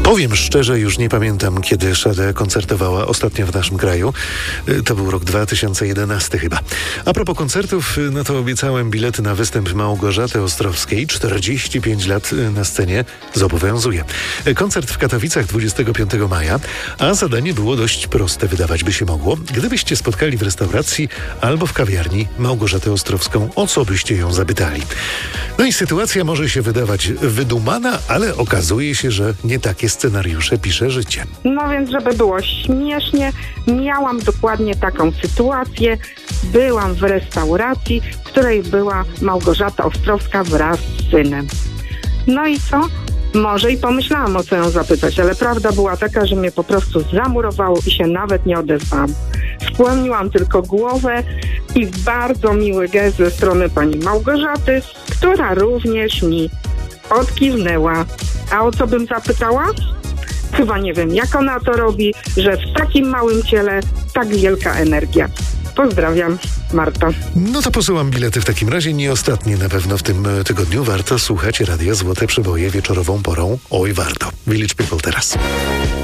Powiem szczerze, już nie pamiętam, kiedy Szade koncertowała ostatnio w naszym kraju. To był rok 2011 chyba. A propos koncertów, no to obiecałem bilety na występ Małgorzaty Ostrowskiej. 45 lat na scenie zobowiązuje. Koncert w Katowicach 25 maja, a zadanie było dość proste, wydawać by się mogło. Gdybyście spotkali w restauracji albo w kawiarni Małgorzatę Ostrowską, o co byście ją zapytali? No i sytuacja może się wydawać wydumana, ale okazuje się, że nie takie scenariusze pisze życie. No więc, żeby było śmiesznie, miałam dokładnie taką sytuację. Byłam w restauracji, w której była Małgorzata Ostrowska wraz z synem. No i co? Może i pomyślałam, o co ją zapytać, ale prawda była taka, że mnie po prostu zamurowało i się nawet nie odezwałam. Skłoniłam tylko głowę i bardzo miły gest ze strony pani Małgorzaty, która również mi odkiwnęła. A o co bym zapytała? Chyba nie wiem, jak ona to robi, że w takim małym ciele tak wielka energia. Pozdrawiam, Marta. No to posyłam bilety w takim razie, nie ostatnie na pewno w tym tygodniu. Warto słuchać Radia Złote Przeboje wieczorową porą. Oj, warto. Village People teraz.